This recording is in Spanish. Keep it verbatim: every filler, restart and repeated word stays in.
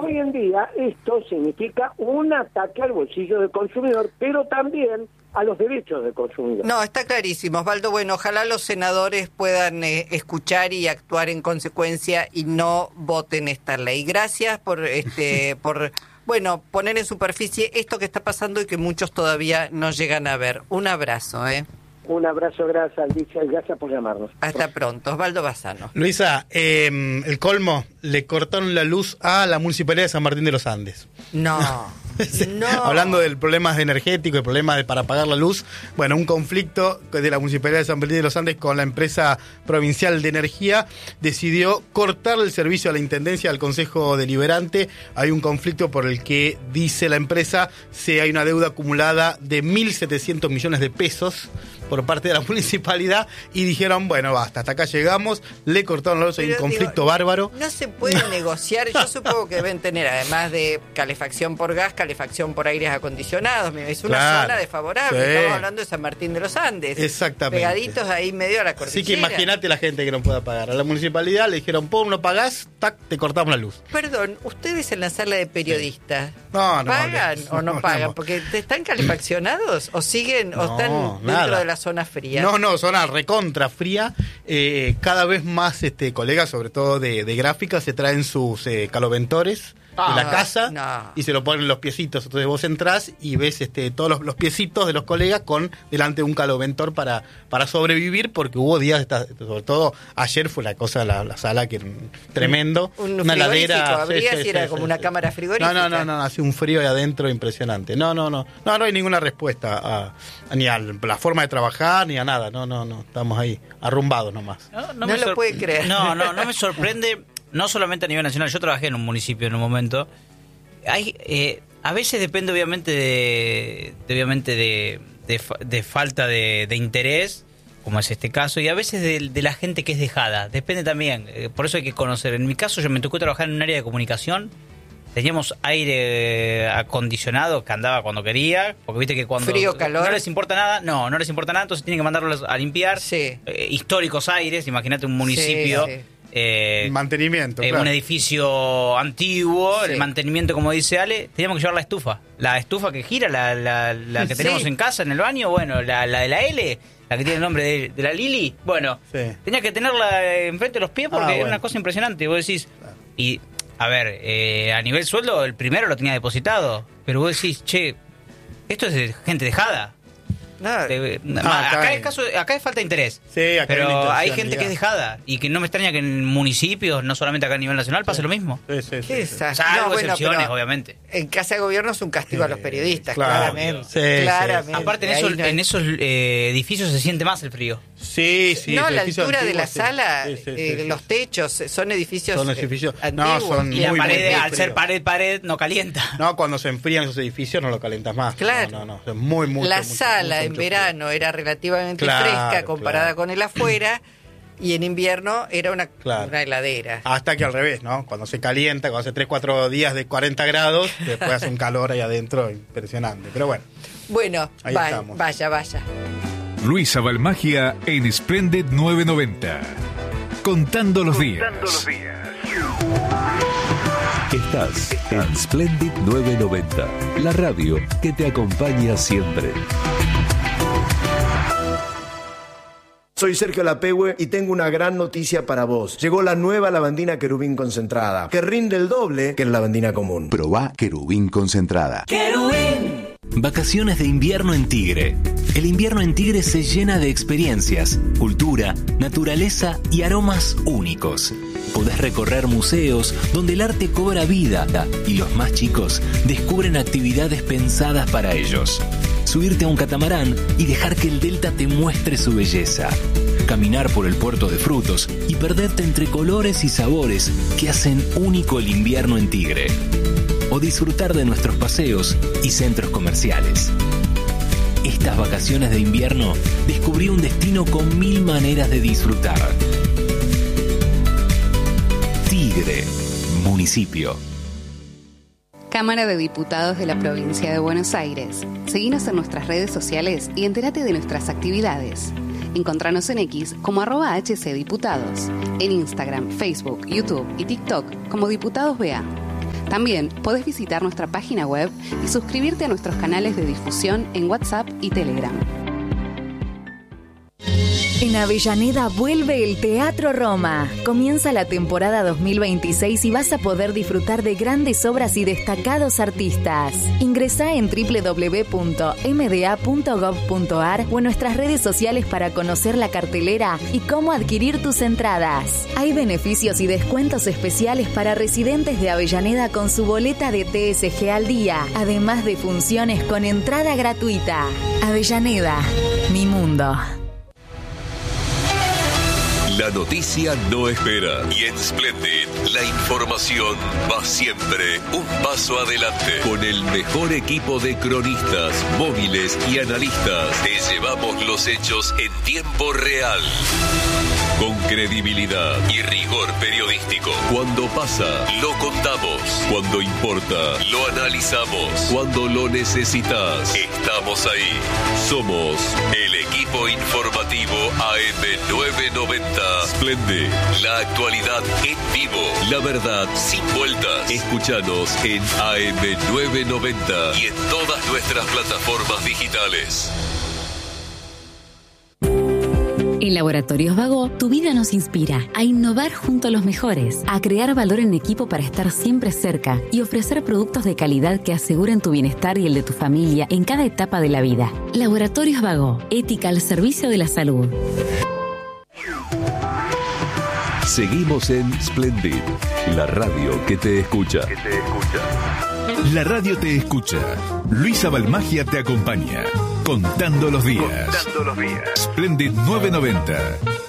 hoy en día esto significa un ataque al bolsillo del consumidor, pero también a los derechos del consumidor. No, está clarísimo, Osvaldo. Bueno, ojalá los senadores puedan eh, escuchar y actuar en consecuencia y no voten esta ley. Gracias por, este, por, bueno, poner en superficie esto que está pasando y que muchos todavía no llegan a ver. Un abrazo, ¿eh? Un abrazo, gracias, Alicia, y gracias por llamarnos. Hasta pronto. Osvaldo Bassano. Luisa, eh, el colmo, le cortaron la luz a la Municipalidad de San Martín de los Andes. No, no. Hablando del problemas energéticos, el problema de para pagar la luz, bueno, un conflicto de la Municipalidad de San Martín de los Andes con la empresa provincial de energía decidió cortar el servicio a la Intendencia, al Consejo Deliberante. Hay un conflicto por el que, dice la empresa, se hay una deuda acumulada de mil setecientos millones de pesos por parte de la municipalidad y dijeron, bueno, basta, hasta acá llegamos, le cortaron la luz, hay un conflicto digo, bárbaro. No se puede negociar, yo supongo que deben tener, además de calefacción por gas, calefacción por aires acondicionados, es una claro, zona desfavorable, sí. Estamos hablando de San Martín de los Andes. Exactamente. Pegaditos ahí medio a la cordillera. Así que imagínate la gente que no pueda pagar. A la municipalidad le dijeron, pum, no pagás, tac, te cortamos la luz. Perdón, ustedes en la sala de periodistas, no, no, ¿pagan no, o no, no pagan? no. Porque ¿están calefaccionados o siguen no, o están dentro nada. de la zona fría? No, no, zona recontra fría. Eh, cada vez más este colegas, sobre todo de, de gráfica, se traen sus eh, caloventores ah, de la casa no. y se lo ponen en los piecitos. Entonces vos entrás y ves este todos los, los piecitos de los colegas con delante de un caloventor para, para sobrevivir, porque hubo días, esta, sobre todo ayer fue la cosa, la, la sala que tremendo. Un, un una heladera. Habría sí, si sí, era sí, como sí, una sí. cámara frigorífica. No, no, no, no, hace un frío ahí adentro impresionante. No, no, no. No, no hay ninguna respuesta a, a, ni a la forma de trabajar, ni a nada. No, no, no. Estamos ahí arrumbados nomás. No, no, no me lo sor- puede creer. No, no, no me sorprende, no solamente a nivel nacional. Yo trabajé en un municipio en un momento. Hay, eh, a veces depende obviamente de, de obviamente de, de, de falta de, de interés, como es este caso, y a veces de, de la gente que es dejada. Depende también. Eh, por eso hay que conocer. En mi caso, yo me tocó trabajar en un área de comunicación. Teníamos aire acondicionado que andaba cuando quería, porque viste que cuando frío, calor, no les importa nada, no, no les importa nada, entonces tienen que mandarlos a limpiar. Sí. Eh, históricos aires, imagínate un municipio, sí, sí. Eh, mantenimiento, eh, claro. un edificio antiguo, sí. El mantenimiento, como dice Ale, teníamos que llevar la estufa, la estufa que gira, la, la, la que sí. tenemos en casa, en el baño, bueno, la, la de la L, la que tiene el nombre de, de la Lili, bueno, sí. Tenía que tenerla enfrente de los pies porque ah, bueno. Era una cosa impresionante, vos decís, claro. Y a ver, eh, a nivel sueldo, el primero lo tenía depositado. Pero vos decís, che, esto es de gente dejada. No, de, ah, acá, acá, es caso, acá es falta de interés. Sí, acá pero hay, hay gente digamos. Que es dejada. Y que no me extraña que en municipios, no solamente acá a nivel nacional, pase sí. Lo mismo. Sí, sí, sí, ¿Qué sí. es? O sea, no, bueno, excepciones, obviamente. En Casa de Gobierno es un castigo sí, a los periodistas, claro, claramente. Sí, claramente. Sí, sí. Aparte, en esos, no hay... en esos eh, edificios se siente más el frío. Sí, sí. No, la altura antiguo, de la sí. sala, Sí, sí, eh, sí, los techos, son edificios, son edificios eh, no, antiguos. son y la muy, pared, muy al frío. ser pared, pared, no calienta. No, cuando se enfrían esos edificios no lo calientas más. Claro. No, no, no. Es muy, muy La mucho, sala mucho, en mucho verano frío. era relativamente claro, fresca comparada claro. con el afuera. Y en invierno era una, claro. una heladera. Hasta que al revés, ¿no? Cuando se calienta, cuando hace tres, cuatro días de cuarenta grados, después hace un calor ahí adentro impresionante. Pero bueno. Bueno, ahí vaya, estamos. vaya, vaya. Luisa Balmagia en Splendid novecientos noventa. Contando los días. Contando los días. Estás en Splendid novecientos noventa, la radio que te acompaña siempre. Soy Sergio Lapehue y tengo una gran noticia para vos. Llegó la nueva lavandina Querubín concentrada, que rinde el doble que la lavandina común. Probá Querubín concentrada. ¡Querubín! Vacaciones de invierno en Tigre. El invierno en Tigre se llena de experiencias, cultura, naturaleza y aromas únicos. Podés recorrer museos donde el arte cobra vida y los más chicos descubren actividades pensadas para ellos. Subirte a un catamarán y dejar que el delta te muestre su belleza. Caminar por el puerto de frutos y perderte entre colores y sabores que hacen único el invierno en Tigre. O disfrutar de nuestros paseos y centros comerciales. Estas vacaciones de invierno descubrí un destino con mil maneras de disfrutar. Tigre, municipio. Cámara de Diputados de la Provincia de Buenos Aires. Seguinos en nuestras redes sociales y entérate de nuestras actividades. Encontranos en X como arroba hcdiputados. En Instagram, Facebook, YouTube y TikTok como Diputados B A. También podés visitar nuestra página web y suscribirte a nuestros canales de difusión en WhatsApp y Telegram. En Avellaneda vuelve el Teatro Roma. Comienza la temporada dos mil veintiséis y vas a poder disfrutar de grandes obras y destacados artistas. Ingresá en doble u doble u doble u punto m d a punto gov punto a r o en nuestras redes sociales para conocer la cartelera y cómo adquirir tus entradas. Hay beneficios y descuentos especiales para residentes de Avellaneda con su boleta de T S G al día, además de funciones con entrada gratuita. Avellaneda, mi mundo. La noticia no espera y en Splendid la información va siempre un paso adelante. Con el mejor equipo de cronistas, móviles y analistas te llevamos los hechos en tiempo real. Con credibilidad y rigor periodístico. Cuando pasa, lo contamos. Cuando importa, lo analizamos. Cuando lo necesitas, estamos ahí. Somos el equipo informativo A M novecientos noventa. Splendid, la actualidad en vivo. La verdad sin vueltas. Escúchanos en A M novecientos noventa y en todas nuestras plataformas digitales. En Laboratorios Vago, tu vida nos inspira a innovar junto a los mejores, a crear valor en equipo para estar siempre cerca y ofrecer productos de calidad que aseguren tu bienestar y el de tu familia en cada etapa de la vida. Laboratorios Vago, ética al servicio de la salud. Seguimos en Splendid, la radio que te escucha. Que te escucha. La radio te escucha. Luisa Balmagia te acompaña. Contando los días. Contando los días. Splendid novecientos noventa.